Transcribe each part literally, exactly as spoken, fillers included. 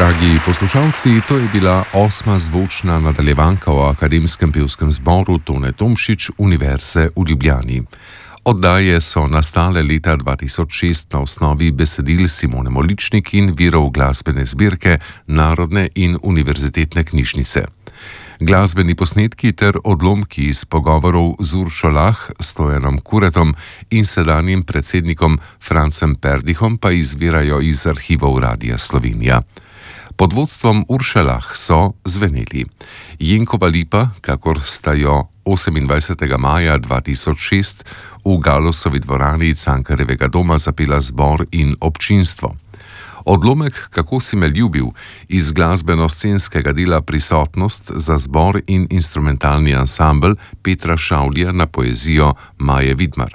Dragi poslušalci, to je bila osma zvočna nadaljevanka o Akademskem pevskem zboru Tone Tomšič Univerze v Ljubljani. Oddaje so nastale leta dva tisoč šest na osnovi besedil Simone Moličnik in virov glasbene zbirke Narodne in univerzitetne knjižnice. Glasbeni posnetki ter odlomki iz pogovorov z Uršo Lah, Stojanom Kuretom in sedanjim predsednikom Francem Perdihom pa izvirajo iz arhivov Radia Slovenija. Pod vodstvom Urše Lah so zveneli Jenkova lipa, kakor sta jo osemindvajsetega maja dva tisoč šest v Galosovi dvorani Cankarjevega doma zapela zbor in občinstvo. Odlomek Kako si me ljubil iz glasbeno-scenskega dela Prisotnost za zbor in instrumentalni ansambel Petra Šavlja na poezijo Maje Vidmar.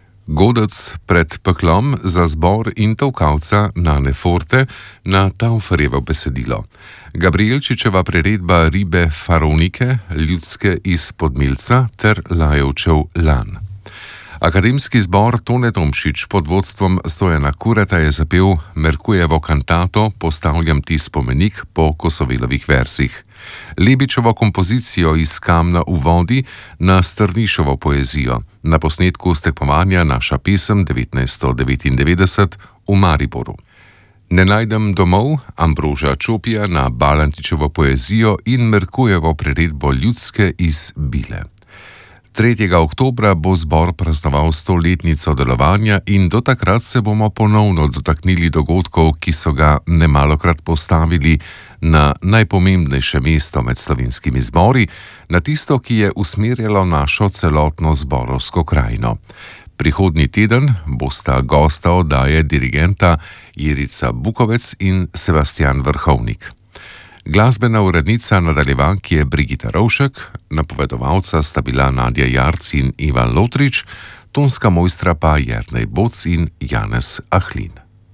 Godec pred peklom za zbor in tolkavca Nane Forte na Tauferjevo besedilo. Gabrielčičeva priredba Ribe Farovnike, ljudske iz Podmilca ter Lajevčev Lan. Akademski zbor Tone Tomšič pod vodstvom Stojana Kureta je zapel Merkujevo kantato Postavljam ti spomenik po Kosovelovih verzih. Lebičevo kompozicijo iz Kamna v vodi na Strnišovo poezijo. Na posnetku s tekmovanja Naša pesem devetnajststo devetindevetdeset v Mariboru. Ne najdem domov Ambroža Čopija na Balantičevo poezijo in Merkujevo priredbo ljudske iz Bile. tretjega oktobra bo zbor praznoval stoletnico delovanja in do takrat se bomo ponovno dotaknili dogodkov, ki so ga nemalokrat postavili na najpomembnejše mesto med slovenskimi zbori, na tisto, ki je usmerjalo našo celotno zborovsko krajino. Prihodnji teden bosta gosta oddaje dirigenta Jerica Bukovec in Sebastian Vrhovnik. Glasbena urednica nadaljevanke je Brigita Rovšek, napovedovalca sta bila Nadja Jarc in Ivan Lotrič, tonska mojstra pa Jernej Boc in Janez Ahlin.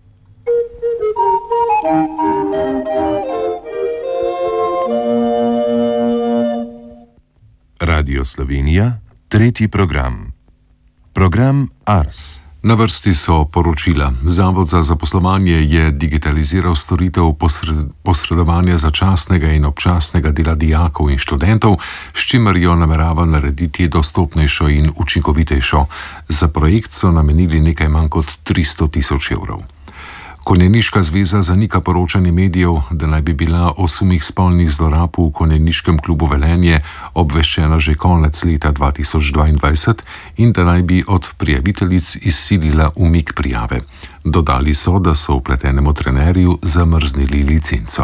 Radio Slovenija, tretji program. Program Ars. Na vrsti so poročila. Zavod za zaposlovanje je digitaliziral storitev posred, posredovanja začasnega in občasnega dela dijakov in študentov, s čimer jo namerava narediti dostopnejšo in učinkovitejšo. Za projekt so namenili nekaj manj kot tristo tisoč evrov. Konjeniška zveza zanika poročanje medijev, da naj bi bila o sumih spolnih zlorab v Konjeniškem klubu Velenje obveščena že konec leta dva tisoč dvaindvajset in da naj bi od prijaviteljic izsilila umik prijave. Dodali so, da so vpletenemu trenerju zamrznili licenco.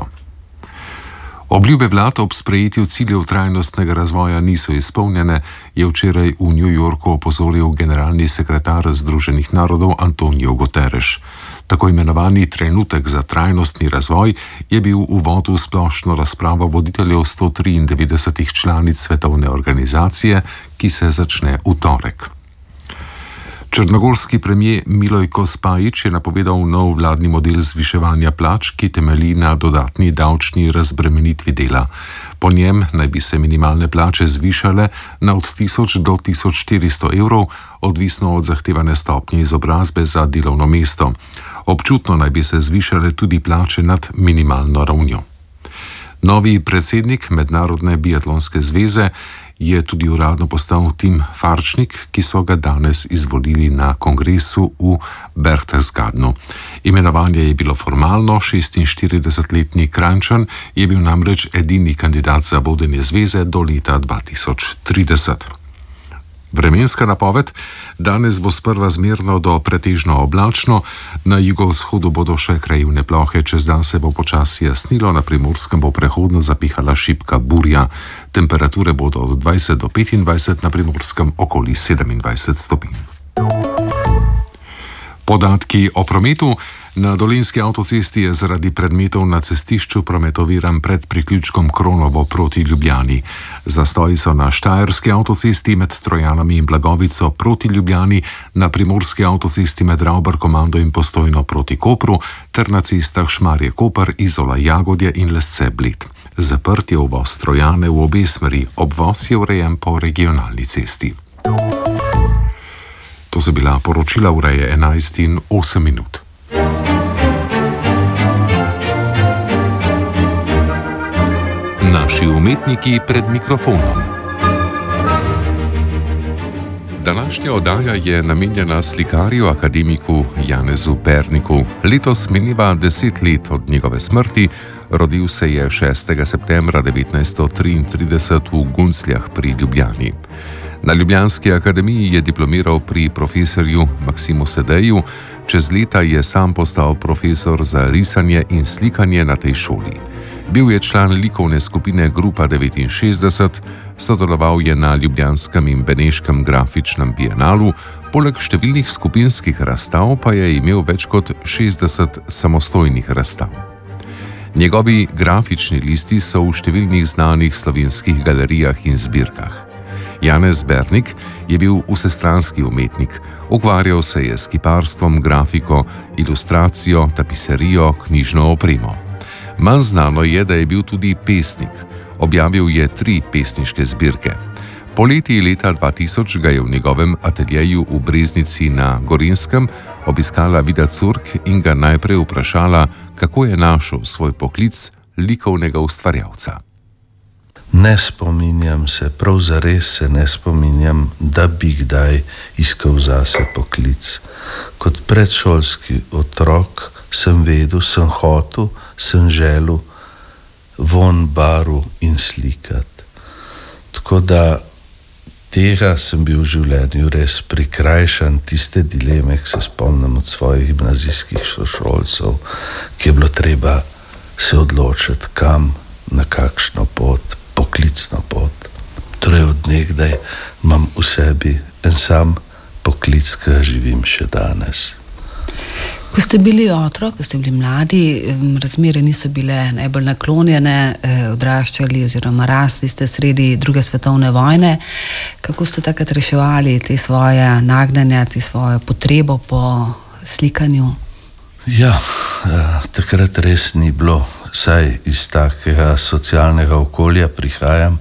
Obljube vlad ob sprejetju ciljev trajnostnega razvoja niso izpolnjene, je včeraj v New Yorku opozoril generalni sekretar Združenih narodov Antonio Guterres. Tako imenovani trenutek za trajnostni razvoj je bil uvod v splošno razpravo voditeljev sto triindevetdesetih članic svetovne organizacije, ki se začne v torek. Črnogorski premier Milojko Spajić je napovedal nov vladni model zviševanja plač, ki temelji na dodatni davčni razbremenitvi dela. Po njem naj bi se minimalne plače zvišale na od tisoč do tisoč štiristo evrov, odvisno od zahtevane stopnje izobrazbe za delovno mesto. Občutno naj bi se zvišale tudi plače nad minimalno ravnjo. Novi predsednik Mednarodne biatlonske zveze je tudi uradno postal Tim Farčnik, ki so ga danes izvolili na kongresu v Berchtesgadenu. Imenovanje je bilo formalno, šestinštiridesetletni Kranjčan je bil namreč edini kandidat za vodenje zveze do leta dva tisoč trideset. Vremenska napoved: danes bo sprva zmerno do pretežno oblačno, na jugovzhodu bodo še krajevne plohe, čez dan se bo počasi jasnilo, na Primorskem bo prehodno zapihala šibka burja. Temperature bodo od dvajset do petindvajset, na Primorskem okoli sedemindvajset stopinj. Podatki o prometu. Na Dolenjski avtocesti je zaradi predmetov na cestišču prometoviran pred priključkom Kronovo proti Ljubljani. Zastoji so na Štajerski avtocesti med Trojanami in Blagovico proti Ljubljani, na Primorski avtocesti med Ravbar-Komando in Postojno proti Kopru ter na cestah Šmarje-Koper, Izola-Jagodje in Lesce-Bled. Zaprt je uvoz Trojane v obe smeri, obvoz je urejen po regionalni cesti. To so bila poročila, ura je enajst in osem minut. Naši umetniki pred mikrofonom. Današnja oddaja je namenjena slikarju akademiku Janezu Berniku. Letos mineva deset let od njegove smrti. Rodil se je šestega septembra devetnajststo triintrideset v Guncljah pri Ljubljani. Na Ljubljanski akademiji je diplomiral pri profesorju Maksimu Sedeju, čez leta je sam postal profesor za risanje in slikanje na tej šoli. Bil je član likovne skupine Grupa devetinšestdeset, sodeloval je na Ljubljanskem in Beneškem grafičnem bienalu, poleg številnih skupinskih razstav pa je imel več kot šestdeset samostojnih razstav. Njegovi grafični listi so v številnih znanih slovenskih galerijah in zbirkah. Janez Bernik je bil vsestranski umetnik, ukvarjal se je s kiparstvom, grafiko, ilustracijo, tapiserijo, knjižno opremo. Manj znano je, da je bil tudi pesnik. Objavil je tri pesniške zbirke. Poleti leta dva tisoč ga je v njegovem ateljeju v Breznici na Gorenjskem obiskala Vida Curk in ga najprej vprašala, kako je našel svoj poklic likovnega ustvarjalca. Ne spominjam se, prav zares se ne spominjam, da bi kdaj iskal zase poklic. Kot predšolski otrok sem vedel, sem hotel, sem želel von baru in slikati. Tako da tega sem bil v življenju res prikrajšan, tiste dileme, ki se spomnim od svojih gimnazijskih sošolcev, ki je bilo treba se odločiti, kam, na kakšno pot, poklicno pot. Torej od nekdaj imam v sebi en sam poklic, ki ga živim še danes. Ko ste bili otrok, ko ste bili mladi, razmere niso bile najbolj naklonjene, odraščali oziroma rasli ste sredi druge svetovne vojne. Kako ste takrat reševali te svoje nagnjenja, te svojo potrebo po slikanju? Ja, takrat res ni bilo, saj iz takega socialnega okolja prihajam.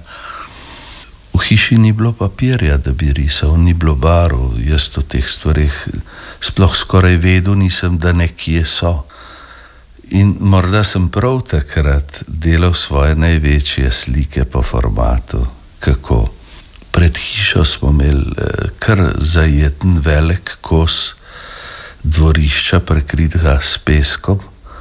V hiši ni bilo papirja, da bi risal, ni bilo barov. Jaz o teh stvarih sploh skoraj vedel nisem, da nekje so. In morda sem prav takrat delal svoje največje slike po formatu. Kako? Pred hišo smo imeli kar zajeten velik kos dvorišča, prekritega s peskom.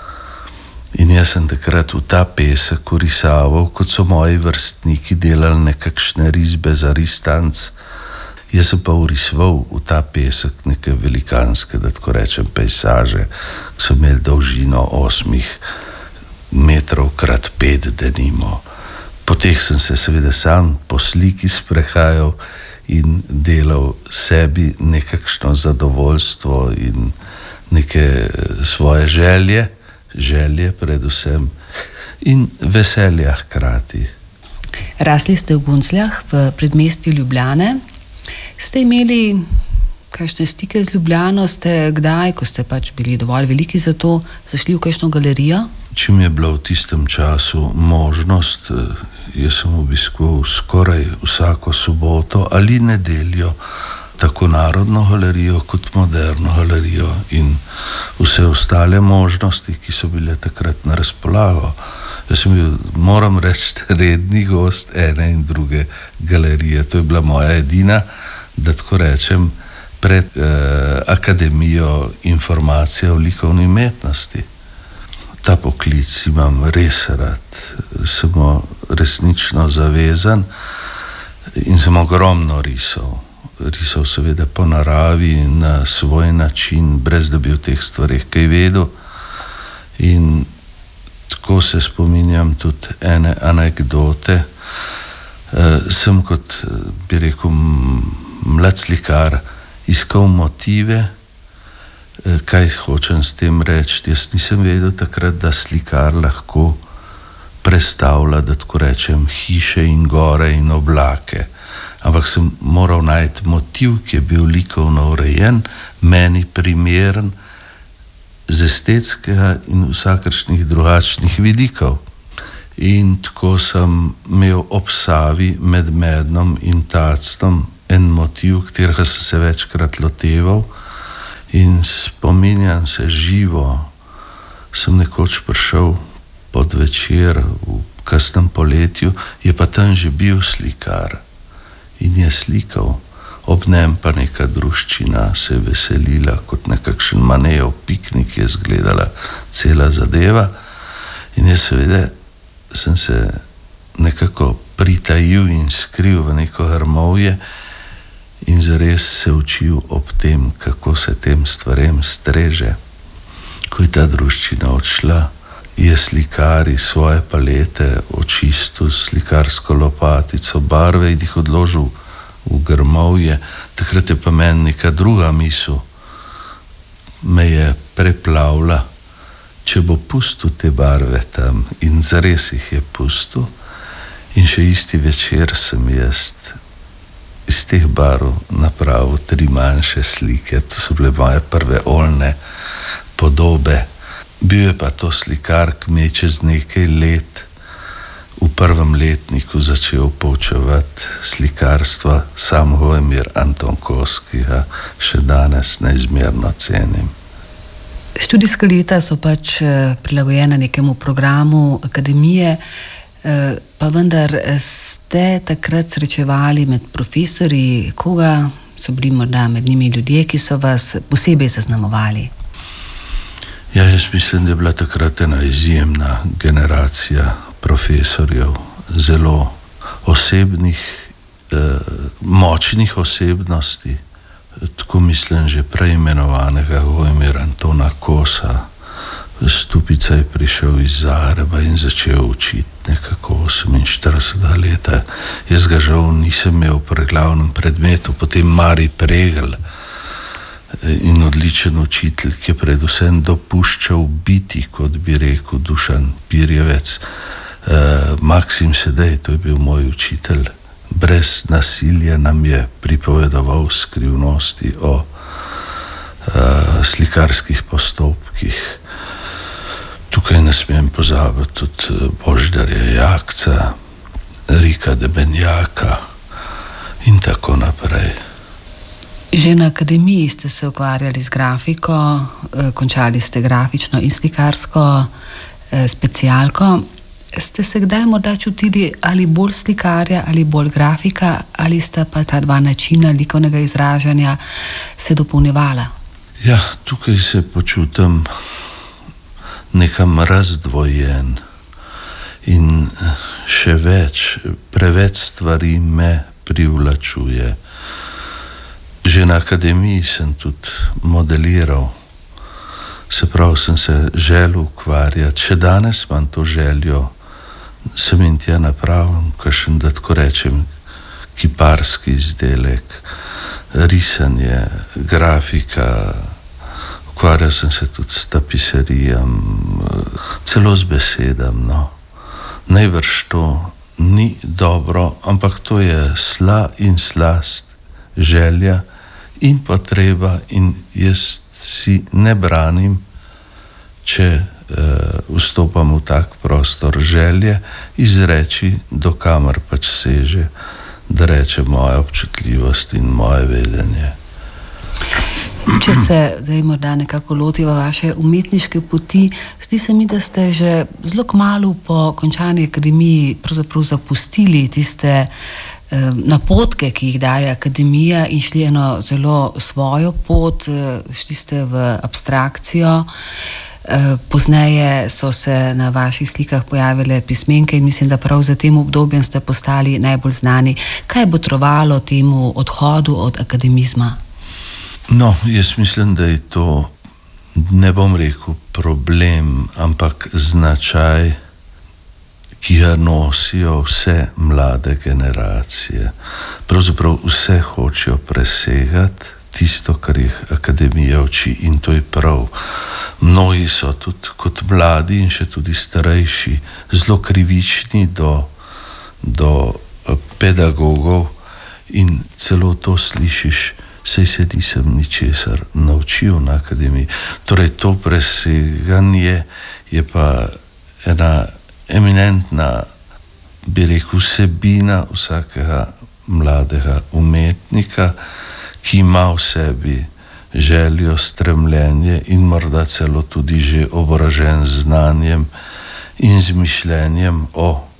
In jaz sem takrat v ta pesek vrisaval, kot so moji vrstniki delali nekakšne risbe za ristanc. Jaz sem pa vrisoval v ta pesek neke velikanske, da tako rečem, pejsaže, ki so imeli dolžino osmih metrov krat pet denimo. Po teh sem se seveda sam po sliki sprehajal in delal sebi nekakšno zadovoljstvo in neke svoje želje, želje predvsem in veselja hkrati. Rasli ste v Guncljah, v predmestju Ljubljane. Ste imeli kakšne stike z Ljubljano? Ste kdaj, ko ste pač bili dovolj veliki za to, zašli v kakšno galerijo? Čim je bila v tistem času možnost, jaz sem obiskal skoraj vsako soboto ali nedeljo tako Narodno galerijo kot Moderno galerijo in vse ostale možnosti, ki so bile takrat na razpolago. Jaz sem bil, moram reči, redni gost ene in druge galerije. To je bila moja edina, da tako rečem, pred eh, Akademijo informacije o likovni umetnosti. Ta poklic imam res rad, sem resnično zavezan in sem ogromno risal. Risal seveda po naravi na svoj način, brez da bi o teh stvarih kaj vedel. In tako se spominjam tudi ene anekdote. E, sem kot, bi rekel, mlad slikar iskal motive, e, kaj hočem s tem reči. Jaz nisem vedel takrat, da slikar lahko prestavlja, da tako rečem, hiše in gore in oblake. Ampak sem moral najti motiv, ki je bil likovno urejen, meni primeren z estetskega in vsakršnih drugačnih vidikov. In tako sem imel ob Savi med Mednom in Tacnom en motiv, katerega sem se večkrat loteval in spominjam se živo. Sem nekoč prišel pod večer v kasnem poletju, je pa tam že bil slikar in je slikal. Ob njem pa neka druščina se je veselila, kot nekakšen Manejev piknik je izgledala cela zadeva. In jaz seveda sem se nekako pritajil in skril v neko grmovje in zares se učil ob tem, kako se tem stvarem streže. Ko je ta druščina odšla, je slikar iz svoje palete očistil slikarsko lopatico barve in jih odložil v grmovje. Takrat je pa meni neka druga misel me je preplavila, če bo pustil te barve tam, in zares jih je pustil. In še isti večer sem jaz iz teh barv napravil tri manjše slike. To so bile moje prve oljne podobe. Bil je pa to slikar, ki mi je čez nekaj let v prvem letniku začel poučevati slikarstva, sam Vojmir Antonkovs, ki ga še danes neizmerno cenim. Študijska leta so pač prilagojena nekemu programu akademije, pa vendar ste takrat srečevali med profesorji, koga so bili morda med njimi ljudje, ki so vas posebej zaznamovali? Ja, jaz mislim, da je bila takrat ena izjemna generacija profesorjev, zelo osebnih, eh, močnih osebnosti. Tako mislim že preimenovanega Vojmira Antona Kosa. Stupica je prišel iz Zagreba in začel učiti nekako oseminštiridesetega leta. Jaz ga žal nisem imel pri glavnem predmetu, potem Mari Pregl in odličen učitelj, ki je predvsem dopuščal biti, kot bi rekel Dušan Pirjevec. Uh, Maksim Sedej, to je bil moj učitelj, brez nasilja nam je pripovedoval skrivnosti o uh, slikarskih postopkih. Tukaj ne smem pozabiti tudi Boždarja Jakca, Rika Debenjaka in tako naprej. Že na akademiji ste se ukvarjali z grafiko, končali ste grafično in slikarsko specialko. Ste se kdaj morda čutili ali bolj slikarja ali bolj grafika, ali sta pa ta dva načina likovnega izražanja se dopolnjevala? Ja, tukaj se počutim nekam razdvojen in še več, preveč stvari me privlačuje. Že na akademiji sem tudi modeliral, se pravi, sem se želel ukvarjati, še danes imam to željo, sem in tja napravim, kakšen, da tako rečem, kiparski izdelek, risanje, grafika, ukvarjal sem se tudi s tapiserijam, celo z besedam, no. Najbrž to ni dobro, ampak to je sla in slast, želja in potreba, in jaz si ne branim, če uh, vstopam v tak prostor želje, izreči, do kamor pač seže, da reče moja občutljivost in moje vedenje. Če se zdaj morda nekako lotiva vaše umetniške poti, zdi se mi, da ste že zelo kmalu po končani akademiji pravzaprav zapustili tiste eh, napotke, ki jih daje akademija, in šli eno zelo svojo pot, eh, šli ste v abstrakcijo. Pozneje so se na vaših slikah pojavile pismenke in mislim, da prav za tem obdobjem ste postali najbolj znani. Kaj je botrovalo temu odhodu od akademizma? No, jaz mislim, da je to, ne bom rekel problem, ampak značaj, ki ga nosijo vse mlade generacije. Pravzaprav vse hočejo presegati tisto, kar jih akademija uči, in to je prav. Mnogi so tudi kot mladi in še tudi starejši zelo krivični do, do pedagogov in celo to slišiš, saj se nisem ničesar naučil na akademiji. Torej to preseganje je pa ena eminentna, bi rekel, vsebina vsakega mladega umetnika, ki ima v sebi željo, stremljenje in morda celo tudi že oborožen z znanjem in z mišljenjem o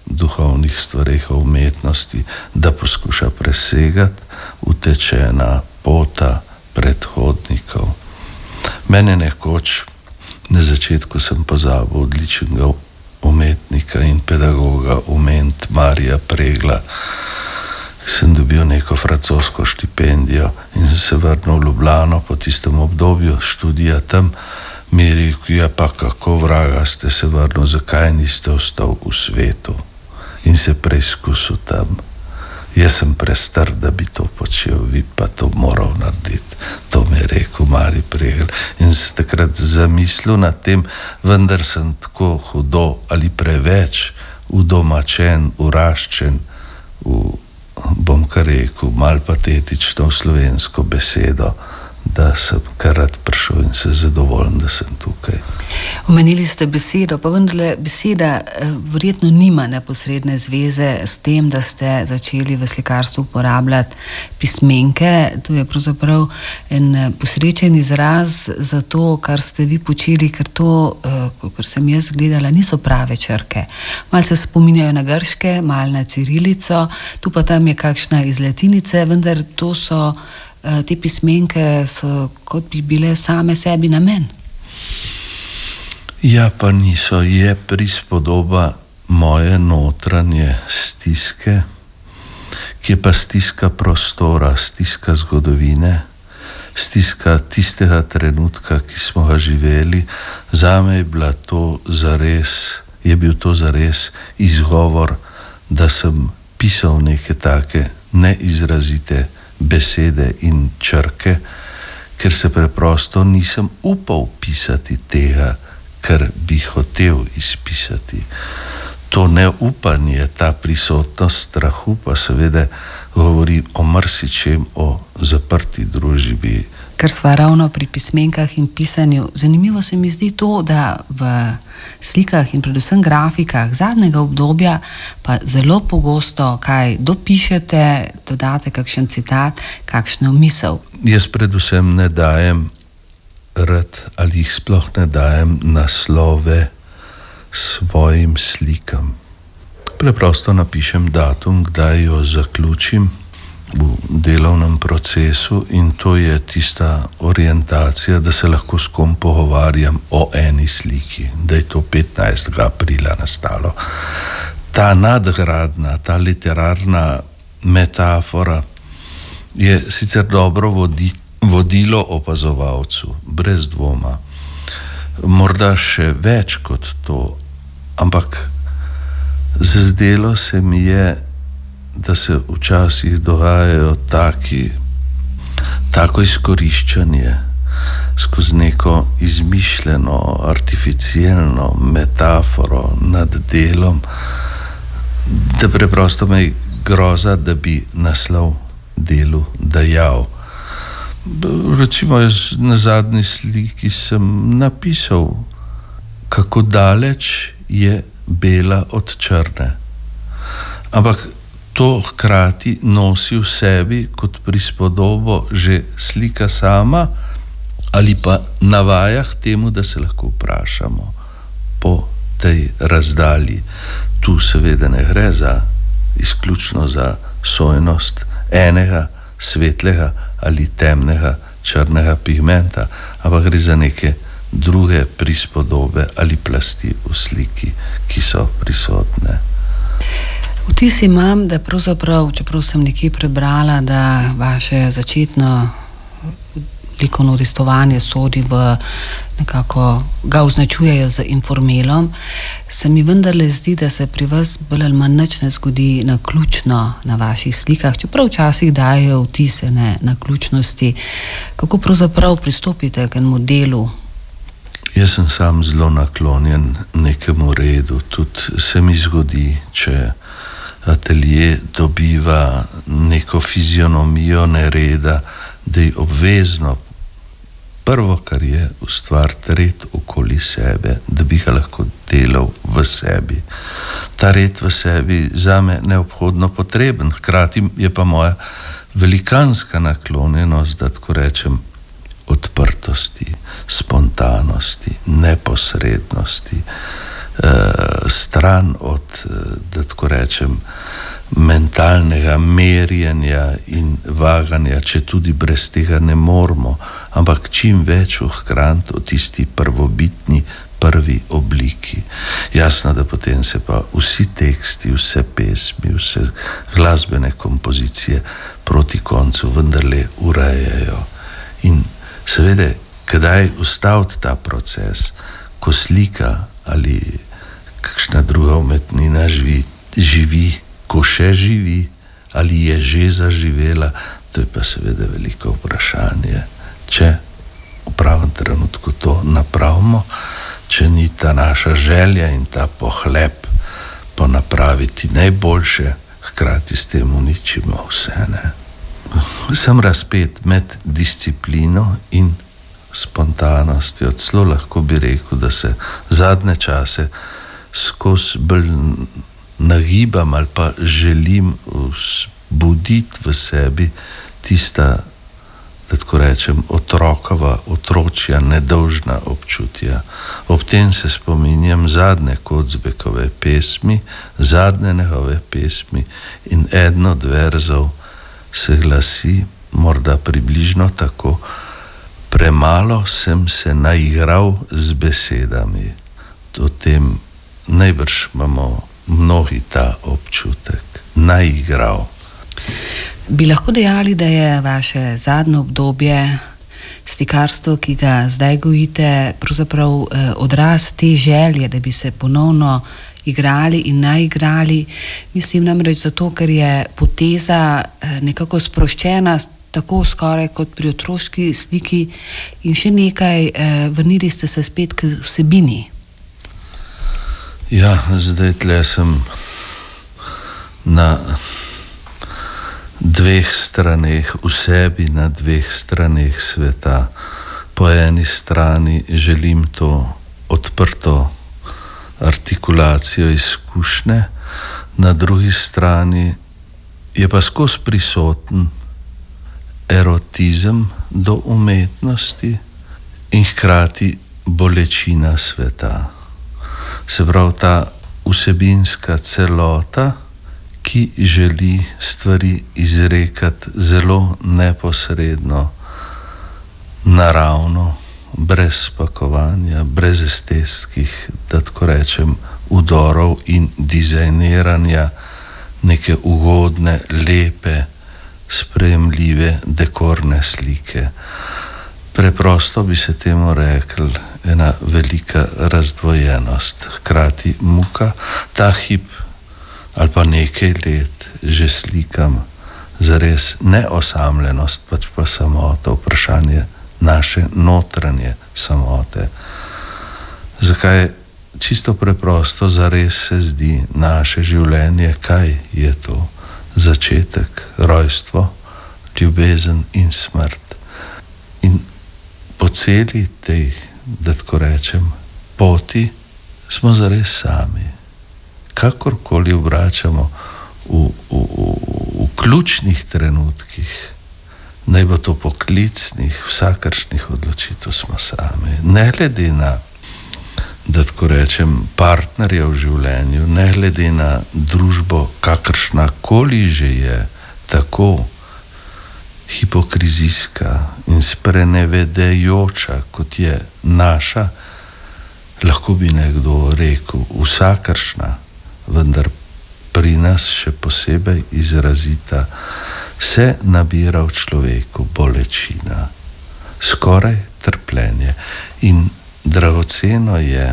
duhovnih stvareh, o umetnosti, da poskuša presegati utečena pota predhodnikov. Mene nekoč, na začetku sem pozabil odličnega umetnika in pedagoga ument Marija Pregla, sem dobil neko francosko štipendijo in sem se vrnil v Ljubljano po tistem obdobju študija tam. Mi je rekel, ja pa kako vraga ste se vrnil, zakaj niste ostal v svetu in se preizkusil tam. Jaz sem prestar, da bi to počel, vi pa to moral narediti. To mi je rekel Marij Pregl. In sem takrat zamislil nad tem, vendar sem tako hudo ali preveč udomačen, uraščen v, bom kar rekel, mal patetično slovensko besedo, da sem kar rad prišel in se zadovoljen, da sem tukaj. Omenili ste besedo, pa vendarle beseda verjetno nima neposredne zveze s tem, da ste začeli v slikarstvu uporabljati pismenke. To je pravzaprav en posrečen izraz za to, kar ste vi počeli, ker to, kot sem jaz gledala, niso prave črke. Mal se spominjajo na grške, mal na cirilico, tu pa tam je kakšna iz latinice, vendar to so te pismenke so kot bi bile same sebi namen. Ja, pa niso. Je prispodoba moje notranje stiske, ki je pa stiska prostora, stiska zgodovine, stiska tistega trenutka, ki smo ga živeli. Zame je bila to zares, je bil to zares izgovor, da sem pisal neke take neizrazite besede in črke, ker se preprosto nisem upal pisati tega, kar bi hotel izpisati. To neupanje, ta prisotnost strahu pa seveda govori o marsičem, o zaprti družbi. Ker sva ravno pri pismenkah in pisanju, zanimivo se mi zdi to, da v slikah in predvsem grafikah zadnjega obdobja pa zelo pogosto kaj dopišete, dodate kakšen citat, kakšno misel. Jaz predvsem ne dajem rad ali jih sploh ne dajem naslove svojim slikam. Preprosto napišem datum, kdaj jo zaključim v delovnem procesu in to je tista orientacija, da se lahko s kom pogovarjam o eni sliki, da je to petnajstega aprila nastalo. Ta nadgradna, ta literarna metafora je sicer dobro vodi, vodilo opazovalcu, brez dvoma. Morda še več kot to, ampak zazdelo se mi je, da se včasih dogajajo taki, tako izkoriščanje skozi neko izmišljeno, artificialno metaforo nad delom, da preprosto me groza, da bi naslov delu dajal. Recimo, jaz na zadnji sliki sem napisal, kako daleč je bela od črne. Ampak to hkrati nosi v sebi kot prispodobo že slika sama ali pa navaja k temu, da se lahko vprašamo po tej razdalji. Tu seveda ne gre za izključno za sojnost enega svetlega ali temnega črnega pigmenta, ampak gre za neke druge prispodobe ali plasti v sliki, ki so prisotne. Vtis imam, da pravzaprav, čeprav sem nekje prebrala, da vaše začetno likovno ristovanje sodi v nekako, ga označujejo z informelom, se mi vendarle zdi, da se pri vas bolj ali manj nič ne zgodi naključno na vaših slikah, čeprav včasih dajejo vtise naključnosti. Kako pravzaprav pristopite k enemu delu? Jaz sem sam zelo naklonjen nekemu redu. Tudi se mi zgodi, če atelje dobiva neko fizionomijo nereda, da je obvezno prvo, kar je, ustvariti red okoli sebe, da bi ga lahko delal v sebi. Ta red v sebi zame neobhodno potreben, hkrati je pa moja velikanska naklonjenost, da tako rečem, odprtosti, spontanosti, neposrednosti, stran od, da tako rečem, mentalnega merjenja in vaganja, če tudi brez tega ne moremo, ampak čim več ohraniti v tisti prvobitni prvi obliki. Jasno, da potem se pa vsi teksti, vse pesmi, vse glasbene kompozicije proti koncu vendarle urejajo. In seveda, kdaj ustaviti ta proces, ko slika ali kakšna druga umetnina živi, živi ko še živi, ali je že zaživela, to je pa seveda veliko vprašanje. Če v pravem trenutku to napravimo, če ni ta naša želja in ta pohlep po napraviti najboljše, hkrati s tem uničimo vse, ne. Sem razpet med disciplino in spontanostjo. Celo lahko bi rekel, da se zadnje čase skozi bolj nagibam ali pa želim vzbuditi v sebi tista, da tako rečem, otrokova, otročja, nedolžna občutja. Ob tem se spominjam zadnje Kocbekove pesmi, zadnje njegove pesmi in eden od verzov se glasi morda približno tako: premalo sem se naigral z besedami. O tem najbrž imamo mnogi ta občutek, naigral. Bi lahko dejali, da je vaše zadnje obdobje, slikarstvo, ki ga zdaj gojite, pravzaprav odraz te želje, da bi se ponovno igrali in naigrali? Mislim namreč zato, ker je poteza nekako sproščena, tako skoraj kot pri otroški sliki, in še nekaj, vrnili ste se spet k vsebini. Ja, zdaj tle sem na dveh straneh, v sebi na dveh straneh sveta. Po eni strani želim to odprto artikulacijo izkušnje, na drugi strani je pa skozi prisoten erotizem do umetnosti in hkrati bolečina sveta. Se pravi, ta vsebinska celota, ki želi stvari izrekati zelo neposredno, naravno, brez spakovanja, brez estetskih, da tako rečem, udorov in dizajniranja neke ugodne, lepe, sprejemljive, dekorne slike. Preprosto bi se temu rekli ena velika razdvojenost, hkrati muka. Ta hip ali pa nekaj let že slikam zares ne osamljenost, pač pa samoto, vprašanje naše notranje samote. Zakaj? Čisto preprosto zares se zdi naše življenje, kaj je to? Začetek, rojstvo, ljubezen in smrt. In po celi tej, da tako rečem, poti smo zares sami. Kakorkoli obračamo v, v, v, v ključnih trenutkih, naj bo to poklicnih, vsakršnih odločitev, smo sami. Ne glede na, da tako rečem, partnerja v življenju, ne glede na družbo, kakršna koli že je, tako hipokrizijska in sprenevedajoča, kot je naša, lahko bi nekdo rekel vsakršna, vendar pri nas še posebej izrazita, se nabira v človeku bolečina, skoraj trpljenje. In dragoceno je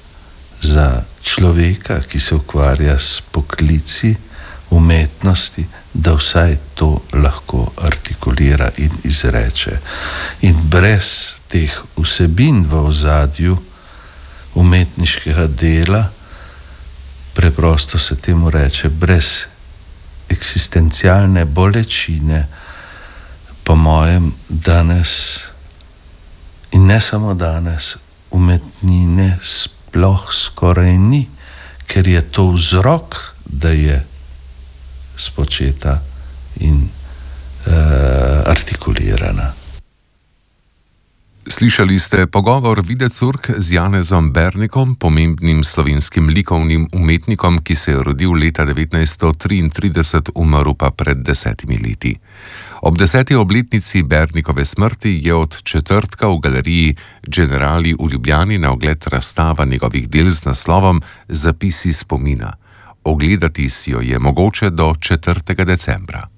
za človeka, ki se ukvarja s poklici umetnosti, da vsaj to lahko artikulira in izreče. In brez teh vsebin v ozadju umetniškega dela, preprosto se temu reče, brez eksistencialne bolečine, po mojem danes, in ne samo danes, umetnine sploh skoraj ni, ker je to vzrok, da je spočeta in uh, artikulirana. Slišali ste pogovor Vide Curk z Janezom Bernikom, pomembnim slovenskim likovnim umetnikom, ki se je rodil leta devetnajststo triintrideset, umrl pa pred desetimi leti. Ob deseti obletnici Bernikove smrti je od četrtka v galeriji Generali v Ljubljani na ogled razstava njegovih del z naslovom Zapisi spomina. Ogledati si jo je mogoče do četrtega decembra.